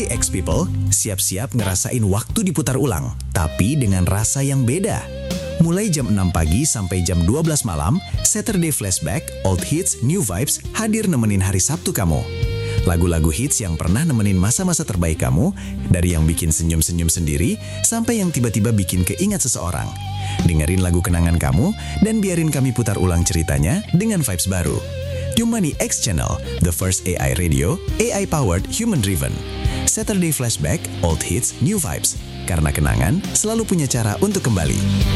Hey X people, siap-siap ngerasain waktu diputar ulang, tapi dengan rasa yang beda. Mulai jam 6 pagi sampai jam 12 malam, Saturday Flashback, Old Hits, New Vibes hadir nemenin hari Sabtu kamu. Lagu-lagu hits yang pernah nemenin masa-masa terbaik kamu, dari yang bikin senyum-senyum sendiri, sampai yang tiba-tiba bikin keingat seseorang. Dengerin lagu kenangan kamu, dan biarin kami putar ulang ceritanya dengan vibes baru. Cuma di X Channel, the first AI radio, AI-powered, human-driven. Saturday Flashback, Old Hits, New Vibes. Karena kenangan selalu punya cara untuk kembali.